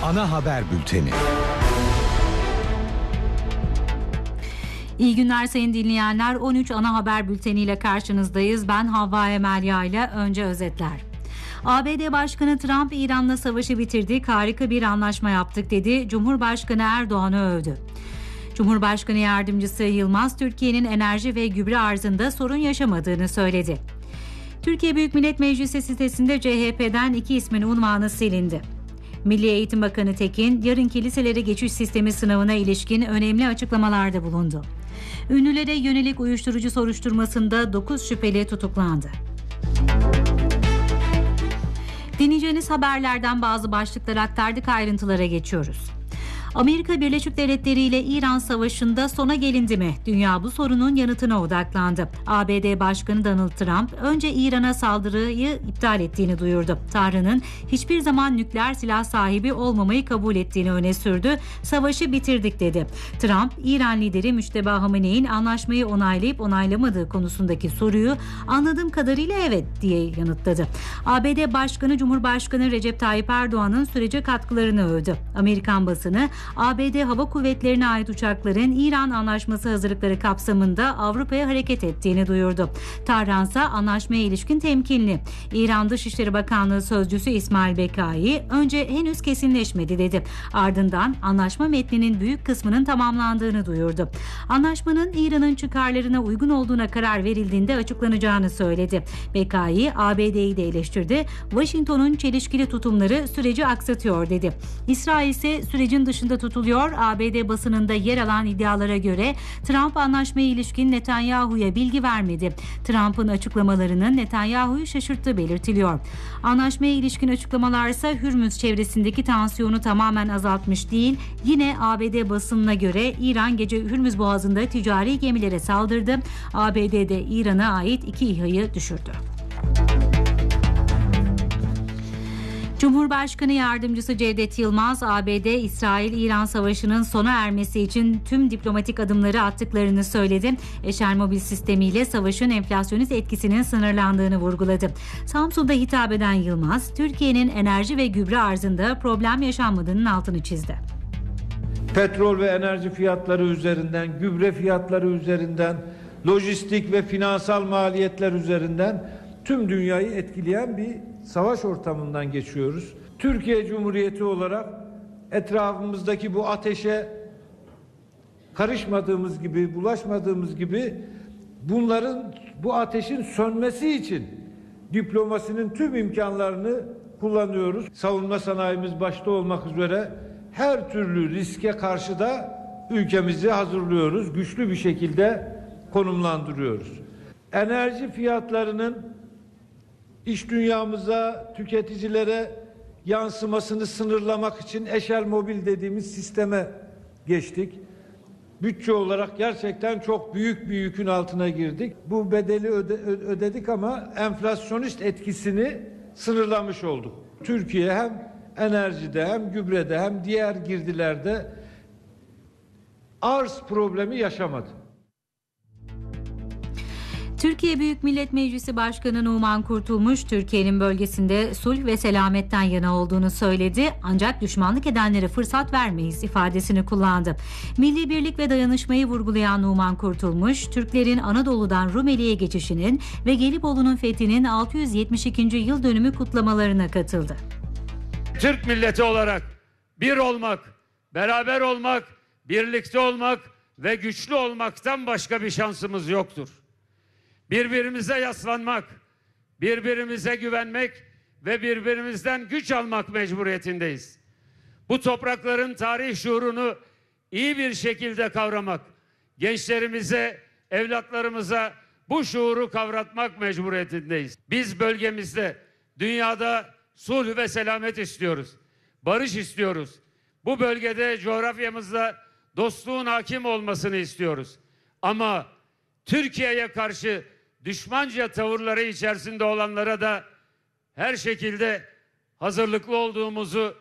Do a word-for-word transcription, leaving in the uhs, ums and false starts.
Ana haber bülteni. İyi günler sayın dinleyenler. on üç ana haber bülteniyle karşınızdayız. Ben Havva Emelya ile önce özetler. A B D Başkanı Trump, İran'la savaşı bitirdik, harika bir anlaşma yaptık dedi. Cumhurbaşkanı Erdoğan'ı övdü. Cumhurbaşkanı Yardımcısı Yılmaz, Türkiye'nin enerji ve gübre arzında sorun yaşamadığını söyledi. Türkiye Büyük Millet Meclisi sitesinde C H P'den iki ismin unvanı silindi. Milli Eğitim Bakanı Tekin, yarınki liselere geçiş sistemi sınavına ilişkin önemli açıklamalarda bulundu. Ünlülere yönelik uyuşturucu soruşturmasında dokuz şüpheli tutuklandı. Dinleyeceğiniz haberlerden bazı başlıkları aktardık, ayrıntılara geçiyoruz. Amerika Birleşik Devletleri ile İran savaşında sona gelindi mi? Dünya bu sorunun yanıtına odaklandı. A B D Başkanı Donald Trump önce İran'a saldırıyı iptal ettiğini duyurdu. Tahran'ın hiçbir zaman nükleer silah sahibi olmamayı kabul ettiğini öne sürdü. Savaşı bitirdik dedi. Trump, İran lideri Müşteba Hamene'in anlaşmayı onaylayıp onaylamadığı konusundaki soruyu anladığım kadarıyla evet diye yanıtladı. A B D Başkanı Cumhurbaşkanı Recep Tayyip Erdoğan'ın sürece katkılarını övdü. Amerikan basını A B D Hava Kuvvetleri'ne ait uçakların İran Anlaşması hazırlıkları kapsamında Avrupa'ya hareket ettiğini duyurdu. Tahran ise anlaşmaya ilişkin temkinli. İran Dışişleri Bakanlığı Sözcüsü İsmail Bekai önce henüz kesinleşmedi dedi. Ardından anlaşma metninin büyük kısmının tamamlandığını duyurdu. Anlaşmanın İran'ın çıkarlarına uygun olduğuna karar verildiğinde açıklanacağını söyledi. Bekai A B D'yi de eleştirdi. Washington'un çelişkili tutumları süreci aksatıyor dedi. İsrail ise sürecin dışında tutuluyor. A B D basınında yer alan iddialara göre Trump anlaşmaya ilişkin Netanyahu'ya bilgi vermedi. Trump'ın açıklamalarının Netanyahu'yu şaşırttığı belirtiliyor. Anlaşmaya ilişkin açıklamalar ise Hürmüz çevresindeki tansiyonu tamamen azaltmış değil. Yine A B D basınına göre İran gece Hürmüz Boğazı'nda ticari gemilere saldırdı. A B D'de İran'a ait iki İHA'yı düşürdü. Cumhurbaşkanı Yardımcısı Cevdet Yılmaz, A B D İsrail-İran savaşının sona ermesi için tüm diplomatik adımları attıklarını söyledi. Eşer mobil sistemiyle savaşın enflasyonist etkisinin sınırlandığını vurguladı. Samsun'da hitap eden Yılmaz, Türkiye'nin enerji ve gübre arzında problem yaşanmadığının altını çizdi. Petrol ve enerji fiyatları üzerinden, gübre fiyatları üzerinden, lojistik ve finansal maliyetler üzerinden tüm dünyayı etkileyen bir savaş ortamından geçiyoruz. Türkiye Cumhuriyeti olarak etrafımızdaki bu ateşe karışmadığımız gibi, bulaşmadığımız gibi bunların, bu ateşin sönmesi için diplomasinin tüm imkanlarını kullanıyoruz. Savunma sanayimiz başta olmak üzere her türlü riske karşı da ülkemizi hazırlıyoruz. Güçlü bir şekilde konumlandırıyoruz. Enerji fiyatlarının İş dünyamıza, tüketicilere yansımasını sınırlamak için eşel mobil dediğimiz sisteme geçtik. Bütçe olarak gerçekten çok büyük bir yükün altına girdik. Bu bedeli öde, ödedik ama enflasyonist etkisini sınırlamış olduk. Türkiye hem enerjide hem gübrede hem diğer girdilerde arz problemi yaşamadı. Türkiye Büyük Millet Meclisi Başkanı Numan Kurtulmuş, Türkiye'nin bölgesinde sulh ve selametten yana olduğunu söyledi. Ancak düşmanlık edenlere fırsat vermeyiz ifadesini kullandı. Milli birlik ve dayanışmayı vurgulayan Numan Kurtulmuş, Türklerin Anadolu'dan Rumeli'ye geçişinin ve Gelibolu'nun fethinin altı yüz yetmiş ikinci yıl dönümü kutlamalarına katıldı. Türk milleti olarak bir olmak, beraber olmak, birlikte olmak ve güçlü olmaktan başka bir şansımız yoktur. Birbirimize yaslanmak, birbirimize güvenmek ve birbirimizden güç almak mecburiyetindeyiz. Bu toprakların tarih şuurunu iyi bir şekilde kavramak, gençlerimize, evlatlarımıza bu şuuru kavratmak mecburiyetindeyiz. Biz bölgemizde, dünyada sulh ve selamet istiyoruz, barış istiyoruz. Bu bölgede, coğrafyamızda dostluğun hakim olmasını istiyoruz. Ama Türkiye'ye karşı düşmanca tavırları içerisinde olanlara da her şekilde hazırlıklı olduğumuzu